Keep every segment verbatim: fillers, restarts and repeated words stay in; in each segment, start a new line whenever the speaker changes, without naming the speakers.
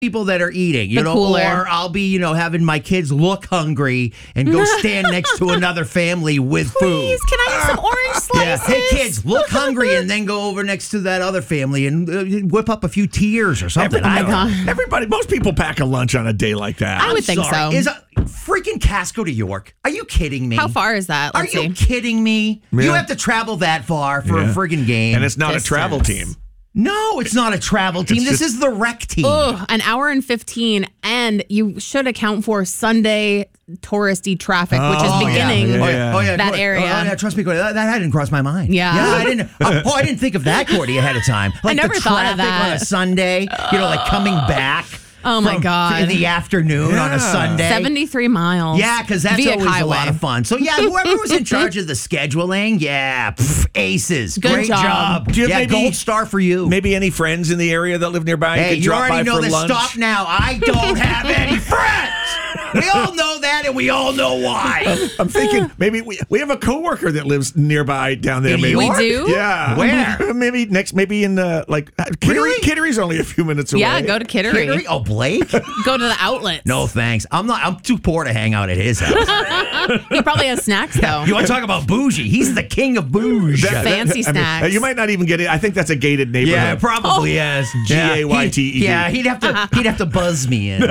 people that are eating, you
The
know,
cooler.
or I'll be, you know, having my kids look hungry and go stand next to another family with
Please,
food.
can I have some orange
Yeah,
slices?
hey kids, look hungry, and then go over next to that other family and uh, whip up a few tears or something.
Every-
I
my
don't know.
God.
Everybody, most people pack a lunch on a day like that.
I would think
Sorry.
so.
Is a freaking Casco to York? Are you kidding me?
How far is that?
Are
Let's
you
see.
kidding me?
Yeah.
You have to travel that far for
Yeah.
a friggin' game.
And it's not
Distance.
a travel team.
no, it's not a travel team.
It's
This
just-
is the rec team.
Ugh, an hour and fifteen, and you should account for Sunday touristy traffic, which is
Oh, yeah.
beginning
Yeah.
Oh, yeah. Oh, yeah.
that
Corey.
area.
Oh, yeah. Trust me, Corey. That, that hadn't crossed my mind.
Yeah.
Yeah, I didn't. Oh, oh, I didn't think of that, Cordy, ahead of time. Like
never
the
thought of
traffic on
that.
a Sunday. You know, like coming back.
Oh, my
from-
God.
In the afternoon on a
Yeah.
Sunday.
seventy-three miles.
Yeah, because that's
via
always
highway.
a lot of fun. So yeah, whoever was in charge of the scheduling, yeah, pff, aces.
Good
Great
job.
job.
Do you have
Yeah,
maybe-
gold star for you.
Maybe any friends in the area that live nearby?
Hey,
could
you
drop
already
by
know
for
this.
lunch?
Stop now. I don't have any friends. We all know that, and we all know why.
I'm thinking maybe we, we have a coworker that lives nearby down there.
In
Maybe
York?
We do?
Yeah.
Where?
Maybe next. Maybe in uh, like uh, Kittery.
Really?
Kittery's only a few minutes away.
Yeah, go to Kittery.
Kittery? Oh, Blake?
Go to the outlets.
No, thanks. I'm not. I'm too poor to hang out at his house.
He probably has snacks, though.
You want to talk about bougie? He's the king of bougie.
That- that-
Fancy
I mean,
snacks.
uh, you might not even get it. I think that's a gated neighborhood.
Yeah, probably is.
G A Y T E D.
Yeah, he'd have to. He'd have to buzz me in.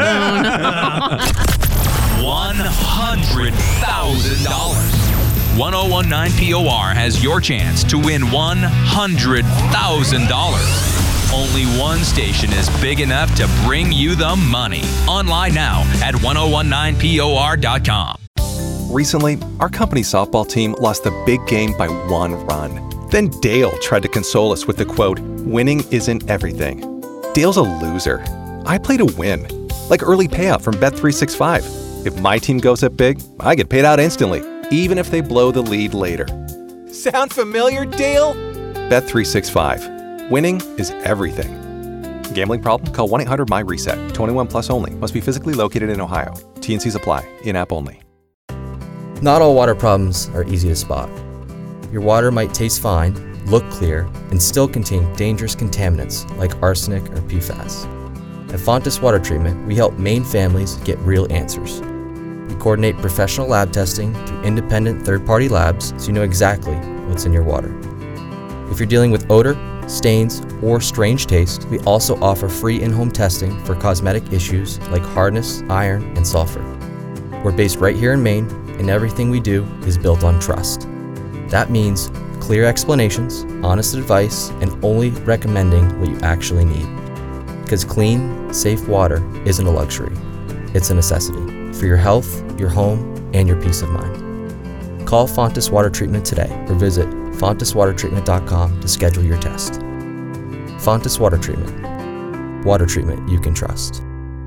one hundred thousand dollars. ten nineteen P O R has your chance to win one hundred thousand dollars. Only one station is big enough to bring you the money. Online now at ten nineteen P O R dot com.
Recently, our company softball team lost the big game by one run. Then Dale tried to console us with the quote, "Winning isn't everything." Dale's a loser. I play to win. Like early payout from Bet three sixty-five. If my team goes up big, I get paid out instantly, even if they blow the lead later. Sound familiar, Dale? Bet three sixty-five. Winning is everything. Gambling problem? Call one eight hundred M Y reset. twenty-one plus only. Must be physically located in Ohio. T N Cs apply. In-app only.
Not all water problems are easy to spot. Your water might taste fine, look clear, and still contain dangerous contaminants like arsenic or P FAS. At Fontis Water Treatment, we help Maine families get real answers. We coordinate professional lab testing through independent third-party labs so you know exactly what's in your water. If you're dealing with odor, stains, or strange taste, we also offer free in-home testing for cosmetic issues like hardness, iron, and sulfur. We're based right here in Maine, and everything we do is built on trust. That means clear explanations, honest advice, and only recommending what you actually need. Because clean, safe water isn't a luxury. It's a necessity for your health, your home, and your peace of mind. Call Fontis Water Treatment today or visit fontis water treatment dot com to schedule your test. Fontis Water Treatment. Water treatment you can trust.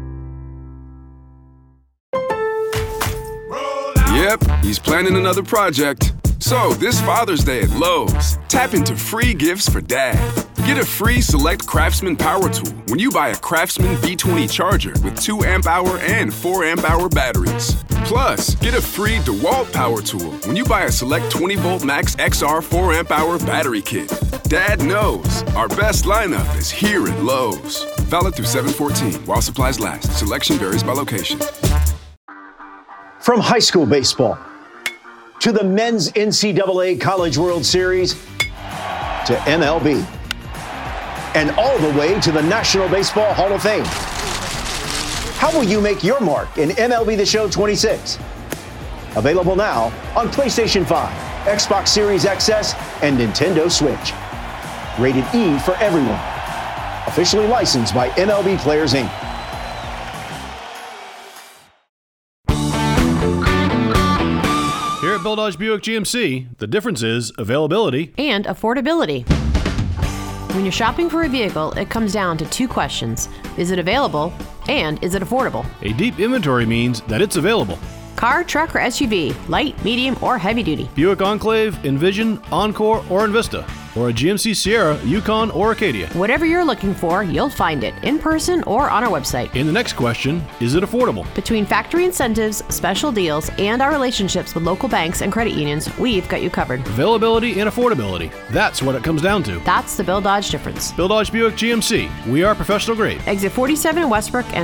Yep, he's planning another project. So, this Father's Day at Lowe's, tap into free gifts for Dad. Get a free Select Craftsman power tool when you buy a Craftsman V twenty charger with two amp hour and four amp hour batteries. Plus, get a free DeWalt power tool when you buy a Select twenty volt Max X R four amp hour battery kit. Dad knows our best lineup is here at Lowe's. Valid through seven fourteen while supplies last. Selection varies by location.
From high school baseball to the men's N C double A College World Series to M L B and all the way to the National Baseball Hall of Fame. How will you make your mark in M L B The Show twenty-six? Available now on PlayStation five, Xbox Series X S, and Nintendo Switch. Rated E for everyone. Officially licensed by M L B Players, Incorporated.
Here at Bill Dodge Buick G M C, the difference is availability
and affordability. When you're shopping for a vehicle, it comes down to two questions. Is it available and is it affordable?
A deep inventory means that it's available.
Car, truck, or S U V, light, medium, or heavy duty.
Buick Enclave, Envision, Encore, or Envista. or a G M C Sierra, Yukon, or Acadia.
Whatever you're looking for, you'll find it in person or on our website.
And the next question, is it affordable?
Between factory incentives, special deals, and our relationships with local banks and credit unions, we've got you covered.
Availability and affordability. That's what it comes down to.
That's the Bill Dodge difference.
Bill Dodge Buick G M C. We are professional grade.
Exit forty-seven in Westbrook and